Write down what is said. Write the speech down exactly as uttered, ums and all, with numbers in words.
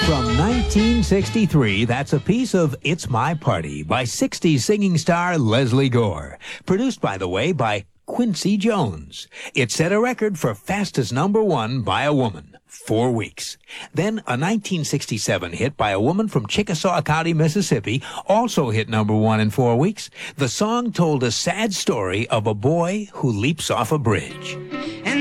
From nineteen sixty-three, that's a piece of It's My Party by sixties singing star Leslie Gore. Produced, by the way, by Quincy Jones. It set a record for fastest number one by a woman. Four weeks. Then a nineteen sixty-seven hit by a woman from Chickasaw County, Mississippi, also hit number one in four weeks. The song told a sad story of a boy who leaps off a bridge.